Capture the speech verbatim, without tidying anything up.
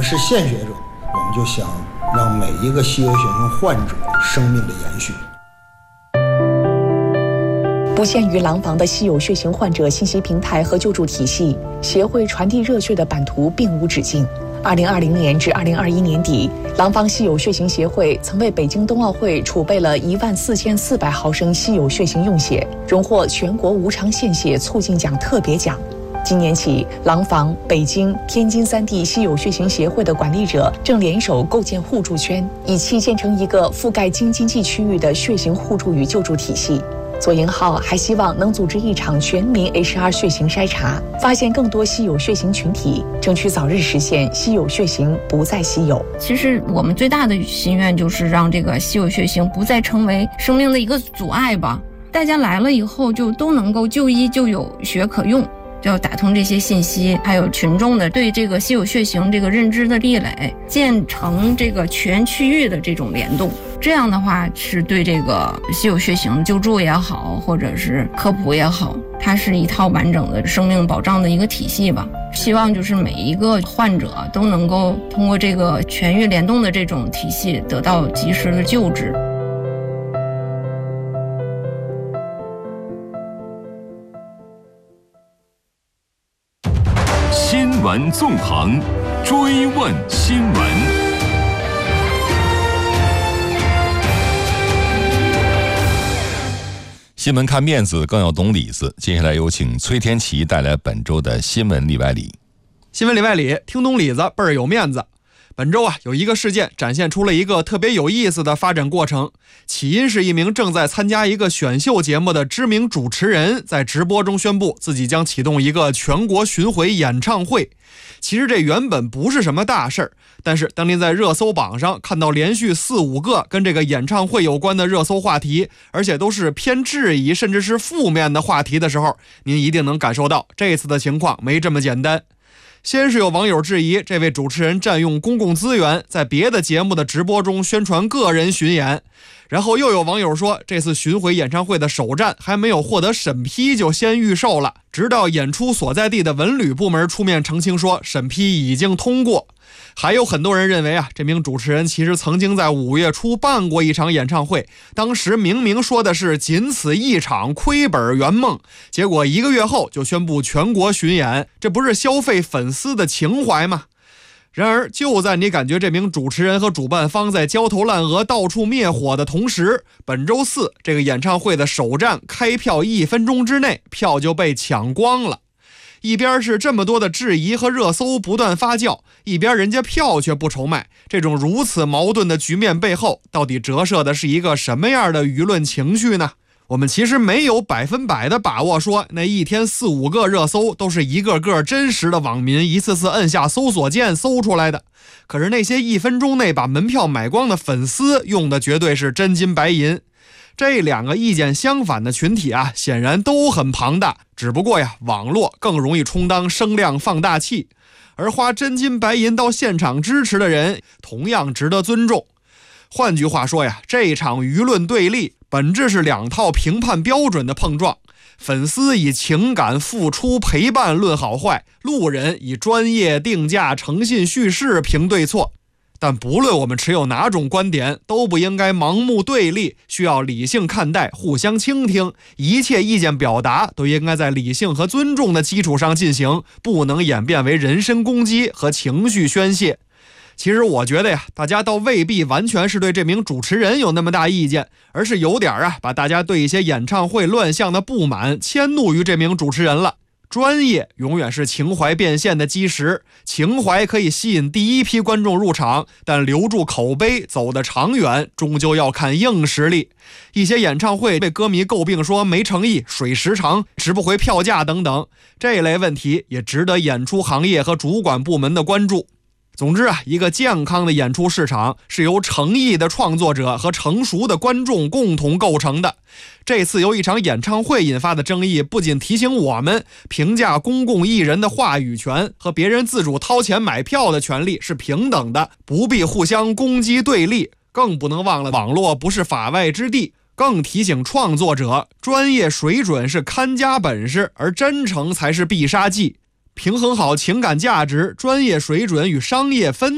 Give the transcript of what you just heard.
是献血者，我们就想让每一个稀有血型患者生命的延续。 不限于廊坊的稀有血型患者信息平台和救助体系，协会传递热血的版图并无止境。二零二零年至二零二一年底，廊坊稀有血型协会曾为北京冬奥会储备了一万四千四百毫升稀有血型用血，荣获全国无偿献血促进奖特别奖。今年起，廊坊、北京、天津三地稀有血型协会的管理者正联手构建互助圈，以期建成一个覆盖京津冀区域的血型互助与救助体系。左营号还希望能组织一场全民 H R 血型筛查，发现更多稀有血型群体，争取早日实现稀有血型不再稀有。 其实我们最大的心愿就是让这个稀有血型不再成为生命的一个阻碍吧。大家来了以后就都能够就医就有血可用，就要打通这些信息，还有群众的对这个稀有血型这个认知的壁垒，建成这个全区域的这种联动。这样的话是对这个稀有血型救助也好，或者是科普也好，它是一套完整的生命保障的一个体系吧。希望就是每一个患者都能够通过这个全域联动的这种体系得到及时的救治。 新闻纵横，追问新闻。新闻看面子，更要懂里子。接下来有请崔天琪带来本周的新闻里外里。 新闻里外里，听懂里子倍儿有面子。本周啊，有一个事件展现出了一个特别有意思的发展过程。起因是一名正在参加一个选秀节目的知名主持人，在直播中宣布自己将启动一个全国巡回演唱会。其实这原本不是什么大事儿，但是当您在热搜榜上看到连续四五个跟这个演唱会有关的热搜话题，而且都是偏质疑甚至是负面的话题的时候，您一定能感受到这次的情况没这么简单。先是有网友质疑这位主持人占用公共资源，在别的节目的直播中宣传个人巡演，然后又有网友说这次巡回演唱会的首站还没有获得审批就先预售了，直到演出所在地的文旅部门出面澄清说审批已经通过。还有很多人认为啊，这名主持人其实曾经在五月初办过一场演唱会，当时明明说的是仅此一场，亏本圆梦，结果一个月后就宣布全国巡演，这不是消费粉丝的情怀吗？然而就在你感觉这名主持人和主办方在焦头烂额到处灭火的同时，本周四这个演唱会的首站开票一分钟之内票就被抢光了。一边是这么多的质疑和热搜不断发酵，一边人家票却不愁卖，这种如此矛盾的局面背后，到底折射的是一个什么样的舆论情绪呢？我们其实没有百分百的把握说那一天四五个热搜都是一个个真实的网民一次次摁下搜索键搜出来的，可是那些一分钟内把门票买光的粉丝用的绝对是真金白银。这两个意见相反的群体啊，显然都很庞大，只不过呀，网络更容易充当声量放大器，而花真金白银到现场支持的人同样值得尊重。换句话说呀，这场舆论对立本质是两套评判标准的碰撞，粉丝以情感付出陪伴论好坏，路人以专业定价诚信叙事评对错。但不论我们持有哪种观点，都不应该盲目对立，需要理性看待，互相倾听，一切意见表达都应该在理性和尊重的基础上进行，不能演变为人身攻击和情绪宣泄。其实我觉得呀，大家倒未必完全是对这名主持人有那么大意见，而是有点啊，把大家对一些演唱会乱象的不满迁怒于这名主持人了。专业永远是情怀变现的基石，情怀可以吸引第一批观众入场，但留住口碑走得长远终究要看硬实力。一些演唱会被歌迷诟病说没诚意、水时长、值不回票价等等，这类问题也值得演出行业和主管部门的关注。总之啊，一个健康的演出市场是由诚意的创作者和成熟的观众共同构成的。这次由一场演唱会引发的争议，不仅提醒我们评价公共艺人的话语权和别人自主掏钱买票的权利是平等的，不必互相攻击对立，更不能忘了网络不是法外之地。更提醒创作者，专业水准是看家本事，而真诚才是必杀技。平衡好情感价值、专业水准与商业分